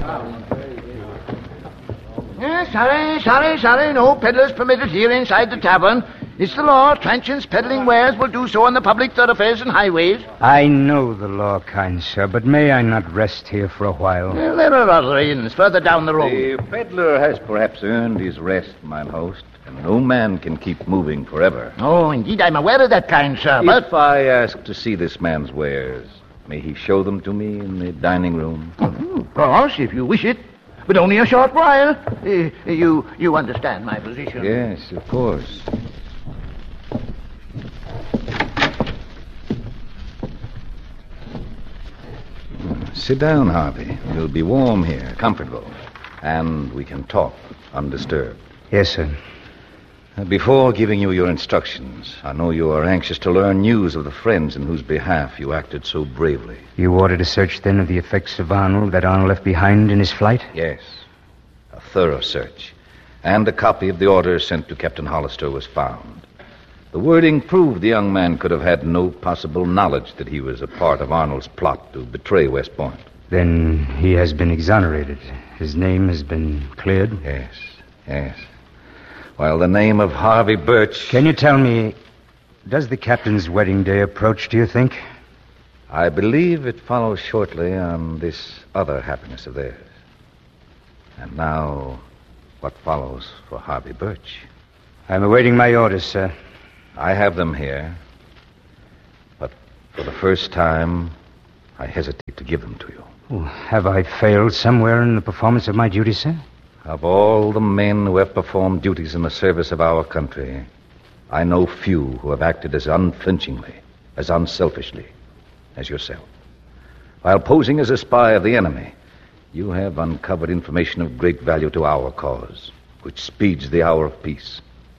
Sorry. No peddlers permitted here inside the tavern. It's the law. Transients peddling wares will do so on the public thoroughfares and highways. I know the law, kind sir, but may I not rest here for a while? Well, there are other inns further down the road. The peddler has perhaps earned his rest, mine host, and no man can keep moving forever. Oh, indeed, I'm aware of that, kind sir, but... If I ask to see this man's wares, may he show them to me in the dining room? Of course, if you wish it. But only a short while. You understand my position. Yes, of course. Sit down, Harvey. You'll be warm here, comfortable. And we can talk undisturbed. Yes, sir. Before giving you your instructions, I know you are anxious to learn news of the friends in whose behalf you acted so bravely. You ordered a search, then, of the effects of Arnold that Arnold left behind in his flight? Yes. A thorough search. And a copy of the order sent to Captain Hollister was found. The wording proved the young man could have had no possible knowledge that he was a part of Arnold's plot to betray West Point. Then he has been exonerated. His name has been cleared? Yes. While the name of Harvey Birch... Can you tell me, does the captain's wedding day approach, do you think? I believe it follows shortly on this other happiness of theirs. And now, what follows for Harvey Birch? I'm awaiting my orders, sir. I have them here. But for the first time, I hesitate to give them to you. Oh, have I failed somewhere in the performance of my duty, sir? Of all the men who have performed duties in the service of our country, I know few who have acted as unflinchingly, as unselfishly as yourself. While posing as a spy of the enemy, you have uncovered information of great value to our cause, which speeds the hour of peace.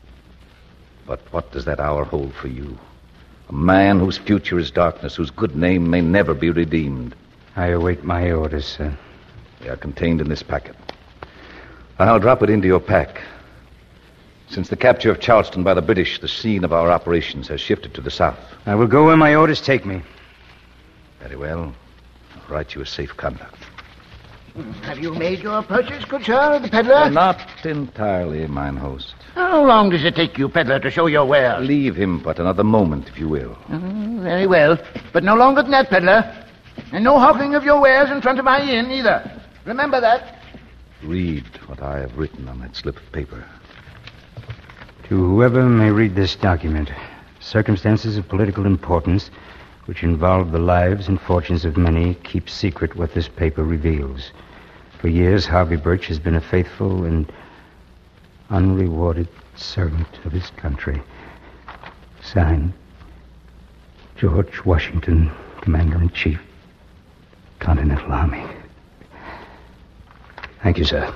But what does that hour hold for you? A man whose future is darkness, whose good name may never be redeemed. I await my orders, sir. They are contained in this packet. I'll drop it into your pack. Since the capture of Charleston by the British, the scene of our operations has shifted to the south. I will go where my orders take me. Very well. I'll write you a safe conduct. Have you made your purchase, good sir, the peddler? Not entirely, mine host. How long does it take you, peddler, to show your wares? Leave him but another moment, if you will. Very well. But no longer than that, peddler. And no hawking of your wares in front of my inn, either. Remember that. Read what I have written on that slip of paper. To whoever may read this document, circumstances of political importance which involve the lives and fortunes of many keep secret what this paper reveals. For years, Harvey Birch has been a faithful and unrewarded servant of his country. Signed, George Washington, Commander-in-Chief, Continental Army. Thank you, sir.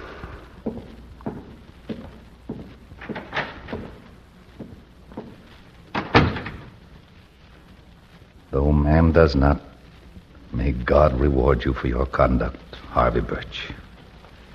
Though man does not, may God reward you for your conduct, Harvey Birch.